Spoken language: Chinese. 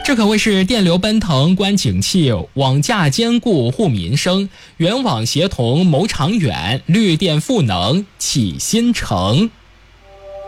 这可谓是电流奔腾观景气，网架坚固护民生，原网协同谋长远，绿电赋能启新城。